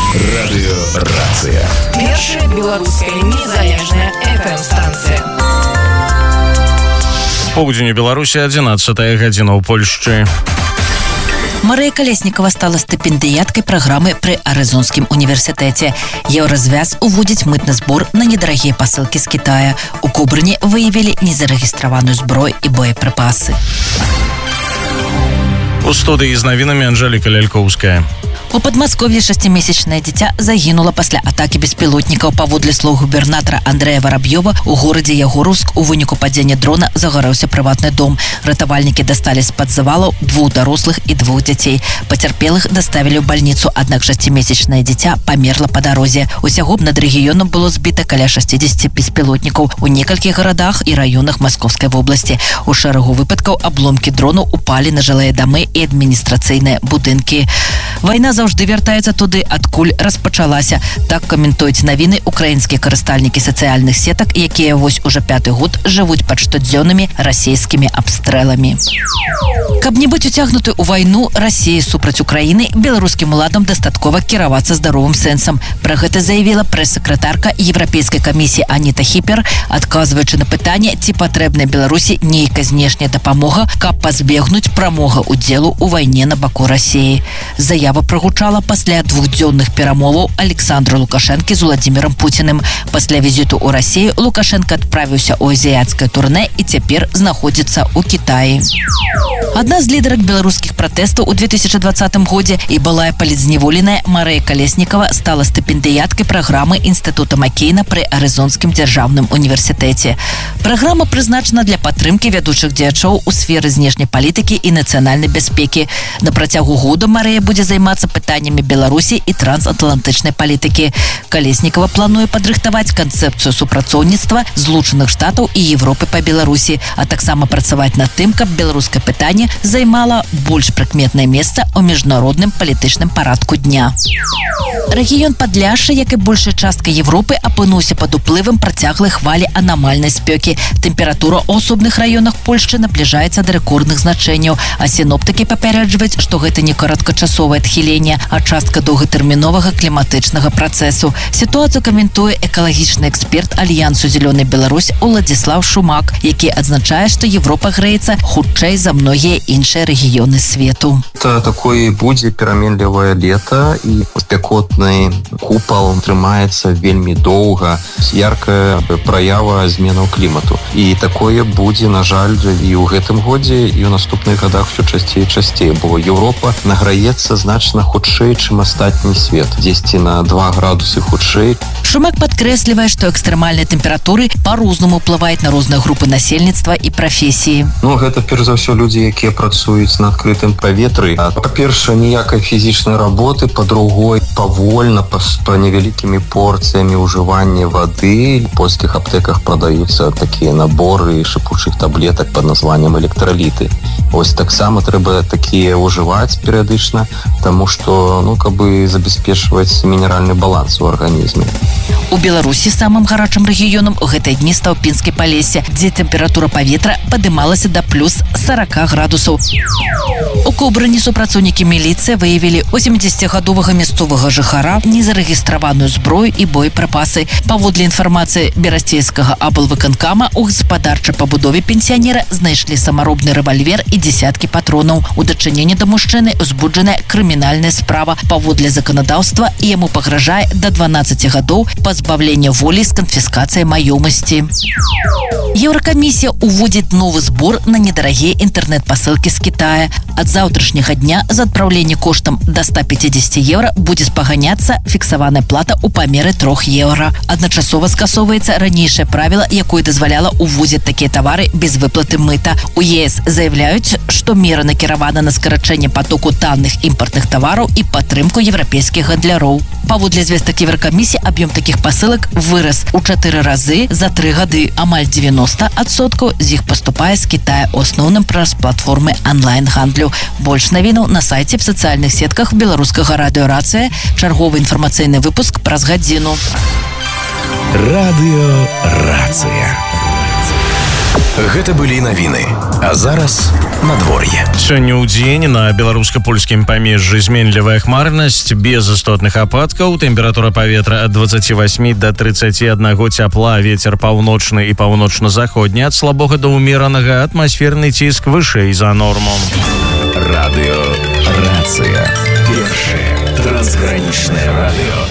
Радыёрацыя. Першая беларуская незалежная FM-станцыя. Поўдзень у Беларусі, 11 гадзіна ў Польшчы. Марыя Калесникова стала стипендиаткой программы при Аризонском университете. Еврозвяз уводит мытный сбор на недорогие посылки с Китая. У Кобрыни выявили незарегистрованную зброю и боеприпасы. У студии з новинами Анжелика Лялькоўская. У Подмосковье 6-месячное дитя загинуло после атаки беспилотников. Паводле слов губернатора Андрея Воробьева, у городе Ягоровск у выніку падения дрона загорелся приватный дом. Ратовальники достали из-под завалов 2 дорослых и 2 детей. Потерпелых доставили в больницу, однако 6-месячное дитя померло по дороге. Усяго над регионом было сбито каля 60 беспилотников у нескольких городах и районах Московской области. У шэрагу выпадков обломки дрону упали на жилые дома и административные будинки. Война завжди вертаецца туды, адкуль распачалася. Так каментуюць навіны украінскія карыстальнікі сацыяльных сетак, якія вось уже 5-й год жывуць пад штодзённымі расійскімі абстрэламі. Каб не быць уцягнуты ў вайну Расіі супраць Украіны, беларускім уладам дастаткова кіравацца здаровым сэнсам. Пра гэта заявіла прэс-сакратарка Еўрапейскай камісіі Аніта Хіпер, адказваючы на пытанне, ці патрэбна Беларусі нейкая знешняя дапамога, каб пазбегнуць прамога удзелу ў вайне на баку Расіі. Заява прогучала пасля 2-дзённых перамоваў Александра Лукашэнкі з Владимиром Путиным. Пасля візіту ў Расію Лукашенко адправіўся ў азіяцкае турне і цяпер знаходзіцца ў Кітаі. Адна з лідарак беларускіх пратэстаў у 2020 годзе і былая палітзневоленая Марыя Калесникова стала стипендыяткай праграмы Інстытута Маккейна пры Аризонскім дзяржаўным універсітэце. Праграма прызначана для падтрымкі вядучых дзеячоў у сферы знешняй палітыкі і нацыянальнай бяспекі. На працягу года Марыя будзе займацца пытаннямі Беларусі і трансатлантычнай палітыкі. Калесникова плануе падрыхтаваць канцэпцыю супрацоўніцтва Злучаных Штатаў і Европы па Беларусі, а таксама працаваць над тым, каб беларускае пытанне займала больш прыкметнае месца ў міжнародным палітычным парадку дня. Рэгіён Падляшша, як і большая частка Европы, апынуўся пад уплывам працяглай хвалі анамальнай спёкі. Тэмпература ў асобных раёнах Польшчы набліжаецца да рэкордных значэнняў, а сіноптыкі папярэджваюць, што гэта не кароткачасовае адхіленне, а частка доўгатэрміновага кліматычнага працэсу. Сітуацыю каментуе экалагічны эксперт Альянсу Зелёнай Беларусь Уладзіслаў Шумак, які адзначае, што Европа грэецца хутчэй за многія іншыя рэгіёны свету. Это такое будзе пераменлівае лета, і спякотны купал трымаецца вельмі доўга, яркая праява зменаў клімату. І такое будзе, на жаль, і ў гэтым годзе, і ў наступных годах все часцей і часцей, бо Европа награецца значна хутчэй, чым астатні свет. 10 на 2 градусы хутчэй. Шумак падкрэслівае, што экстрэмальныя тэмпературы па-рознаму ўплываюць на розныя групы насельніцтва і прафесіі. Гэта перш за ўсё людзі, якія працуюць на адкрытым паветры. Па-перша, ніякай фізічнай работы, па-другой, павольна, па невялікімі порцыямі ўжывання вады. В польскіх аптэках прадаюцца такія наборы шыпучых таблетак пад названнем электраліты. Ось таксама трэба такія ўжываць перыядычна, таму што, каб забяспечваць мінеральны баланс у арганізме. У Беларусі самым гарачым рэгіёнам у гэтыя дні стаў Пінскі Палессе, дзе тэмпература паветра падымалася да плюс 40 градусаў. У Кобрыні супрацоўнікі міліцыі выявілі 80-гадовага мясцовага жыхара, незарэгістраваную зброю і боепрыпасы. Паводле інфармацыі берасцейскага аблвыканкама, у гаспадарчай пабудове пенсіянера знайшлі самаробны рэвальвер і десяткі патронаў. У дачыненні да мужчыны ўзбуджаная крымінальная справа. Паводле заканадаўства яму пагражае да 12 гадоў пазбавлення волі з канфіскацыяй маёмасці. Еўракамісія уводзіць новы збор на недарагія інтэрнэт-пасылкі з Китая. Ад заўтрашняга дня за адпраўленне коштам да 150 евро будзе спаганяцца фіксаваная плата ў памеры 3 евро. Адначасова скасоўваецца ранейшае правіла, якое дазваляла увозіць такія тавары без выплаты мыта. У ЕС заявляюць, што мера накіравана на скарачэнне потоку танных імпартных тавараў і падтрымку еўрапейскіх гандляроў. Паводле звестак Еўракамісіі, аб'ём такіх пасылак вырас у 4 разы за 3 гады. Амаль 90% з іх паступае з Китая, у асноўным праз платформы онлайн-гандлю. Больш навінаў на сайце в сацыяльных сетках беларускага радыёрацыя. Чарговы інфармацыйны выпуск праз гадзіну. Радыёрацыя. Гэта былі навіны. А зараз надвор'е. Сёння ў дзень на беларуска-польскім памежжы зменлівая хмарнасць, без істотных ападкаў, тэмпература паветра ад 28 до 31 цяпла, вецер паўночны і паўночна-заходні ад слабога да ўмеранага, атмасферны ціск вышэй за норму. Радыё Рацыя. Першае трансгранічнае радыё.